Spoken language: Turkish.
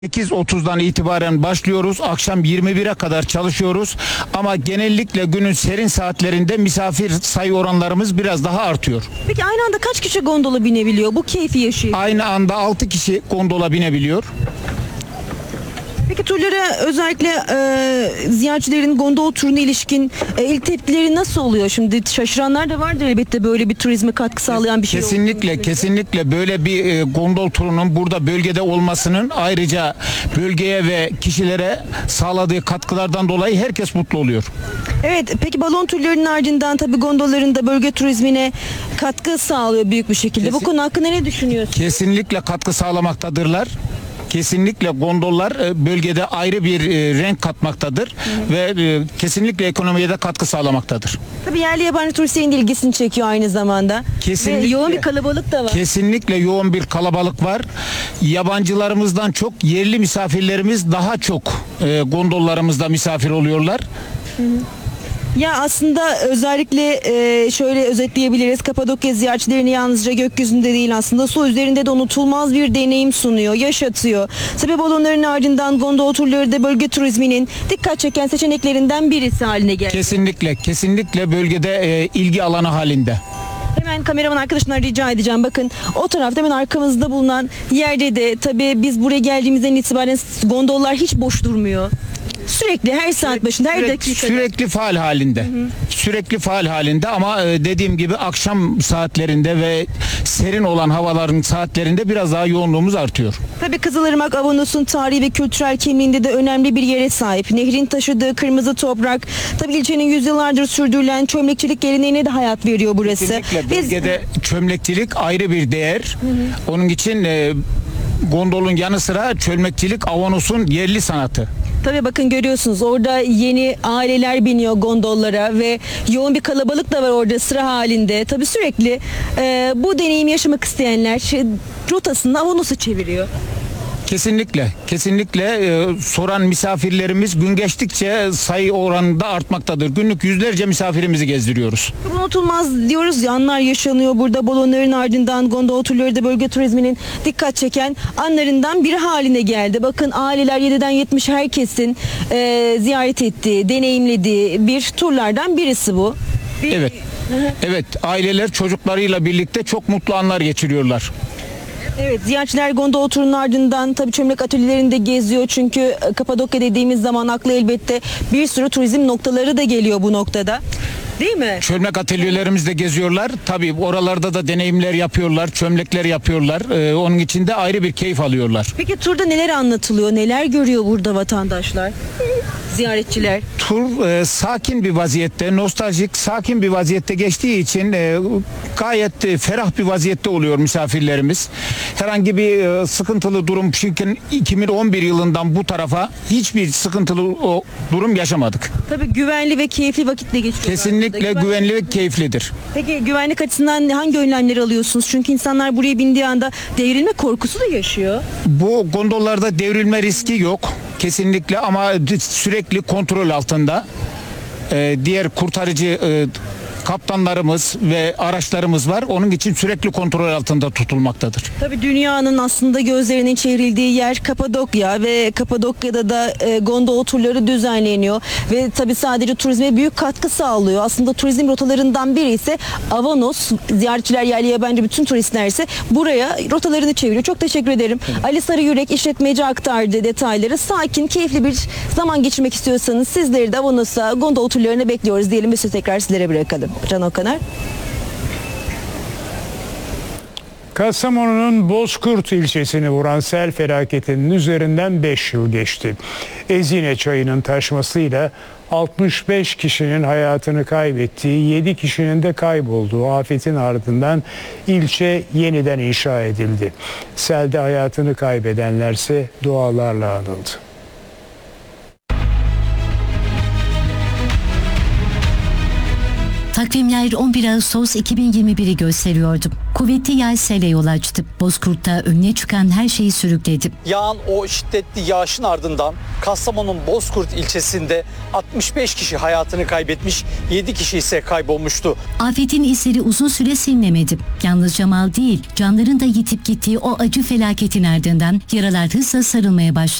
8.30'dan itibaren başlıyoruz. Akşam 21'e kadar çalışıyoruz. Ama genellikle günün serin saatlerinde misafir sayı oranlarımız biraz daha artıyor. Peki aynı anda kaç kişi gondola binebiliyor? Bu keyfi yaşıyor. Aynı anda 6 kişi gondola binebiliyor. Peki turlara özellikle ziyaretçilerin gondol turuna ilişkin ilk tepkileri nasıl oluyor? Şimdi şaşıranlar da vardır elbette, böyle bir turizme katkı sağlayan bir şey Kesinlikle böyle bir gondol turunun burada bölgede olmasının ayrıca bölgeye ve kişilere sağladığı katkılardan dolayı herkes mutlu oluyor. Evet, peki balon turlarının ardından tabii gondolların da bölge turizmine katkı sağlıyor büyük bir şekilde. Bu konu hakkında ne düşünüyorsun? Kesinlikle katkı sağlamaktadırlar. Kesinlikle gondollar bölgede ayrı bir renk katmaktadır ve kesinlikle ekonomiye de katkı sağlamaktadır. Tabii yerli yabancı turistlerin de ilgisini çekiyor aynı zamanda. Kesinlikle. Ve yoğun bir kalabalık da var. Kesinlikle yoğun bir kalabalık var. Yabancılarımızdan çok yerli misafirlerimiz daha çok gondollarımızda misafir oluyorlar. Ya aslında özellikle şöyle özetleyebiliriz. Kapadokya ziyaretçilerini yalnızca gökyüzünde değil, aslında su üzerinde de unutulmaz bir deneyim sunuyor, yaşatıyor. Tabii balonların ardından gondol turları da bölge turizminin dikkat çeken seçeneklerinden birisi haline geldi. Kesinlikle bölgede ilgi alanı halinde. Hemen kameraman arkadaşımdan rica edeceğim. Bakın o tarafta hemen arkamızda bulunan yerde de tabii biz buraya geldiğimizden itibaren gondollar hiç boş durmuyor. Sürekli her saat başında, her dakika. Sürekli faal halinde. Sürekli faal halinde ama dediğim gibi akşam saatlerinde ve serin olan havaların saatlerinde biraz daha yoğunluğumuz artıyor. Tabii Kızılırmak Avanos'un tarihi ve kültürel kimliğinde de önemli bir yere sahip. Nehrin taşıdığı kırmızı toprak, tabii ilçenin yüzyıllardır sürdürülen çömlekçilik geleneğine de hayat veriyor burası. Kesinlikle bölgede çömlekçilik ayrı bir değer. Onun için gondolun yanı sıra çömlekçilik Avanos'un yerli sanatı. Tabii bakın görüyorsunuz orada yeni aileler biniyor gondollara ve yoğun bir kalabalık da var orada sıra halinde. Tabii sürekli bu deneyimi yaşamak isteyenler rotasını Avanos'a çeviriyor. Kesinlikle soran misafirlerimiz gün geçtikçe sayı oranında artmaktadır. Günlük yüzlerce misafirimizi gezdiriyoruz. Unutulmaz diyoruz ya, anlar yaşanıyor burada. Balonların ardından gondol turları da bölge turizminin dikkat çeken anlarından biri haline geldi. Bakın aileler 7'den 70 herkesin ziyaret ettiği, deneyimlediği bir turlardan birisi bu. Evet, aileler çocuklarıyla birlikte çok mutlu anlar geçiriyorlar. Evet, ziyaretçiler gondol turunun ardından tabii çömlek atölyelerinde geziyor. Çünkü Kapadokya dediğimiz zaman akla elbette bir sürü turizm noktaları da geliyor bu noktada. Değil mi? Çömlek atölyelerimizde geziyorlar. Tabii oralarda da deneyimler yapıyorlar, çömlekler yapıyorlar. Onun için de ayrı bir keyif alıyorlar. Peki turda neler anlatılıyor? Neler görüyor burada vatandaşlar? Ziyaretçiler. Tur sakin bir vaziyette, nostaljik, sakin bir vaziyette geçtiği için gayet ferah bir vaziyette oluyor misafirlerimiz. Herhangi bir sıkıntılı durum, çünkü 2011 yılından bu tarafa hiçbir sıkıntılı durum yaşamadık. Tabii güvenli ve keyifli vakitle geçiyor. Kesinlikle güvenli ve keyiflidir. Peki güvenlik açısından hangi önlemleri alıyorsunuz? Çünkü insanlar buraya bindiği anda devrilme korkusu da yaşıyor. Bu gondollarda devrilme riski yok. Kesinlikle, ama sürekli kontrol altında. Diğer kurtarıcı kaptanlarımız ve araçlarımız var. Onun için sürekli kontrol altında tutulmaktadır. Tabii dünyanın aslında gözlerinin çevrildiği yer Kapadokya ve Kapadokya'da da gondol turları düzenleniyor ve tabii sadece turizme büyük katkı sağlıyor. Aslında turizm rotalarından biri ise Avanos. Ziyaretçiler, yerli yabancı bütün turistler ise buraya rotalarını çeviriyor. Çok teşekkür ederim. Ali Sarıyürek işletmeci aktardı detayları. Sakin, keyifli bir zaman geçirmek istiyorsanız sizleri de Avanos'a, gondol turlarına bekliyoruz diyelim ve sözü tekrar sizlere bırakalım. Can Okaner. Kastamonu'nun Bozkurt ilçesini vuran sel felaketinin üzerinden 5 yıl geçti. Ezine çayının taşmasıyla 65 kişinin hayatını kaybettiği, 7 kişinin de kaybolduğu afetin ardından ilçe yeniden inşa edildi. Selde hayatını kaybedenlerse dualarla anıldı. Takvimler 11 Ağustos 2021'i gösteriyordu. Kuvvetli yay sele yol açtı. Bozkurt'ta önüne çıkan her şeyi sürükledi. Yağan o şiddetli yağışın ardından Kastamonu'nun Bozkurt ilçesinde 65 kişi hayatını kaybetmiş, 7 kişi ise kaybolmuştu. Afetin izleri uzun süre silinemedi. Yalnızca mal değil, canların da yitip gittiği o acı felaketin ardından yaralar hızla sarılmaya başladı.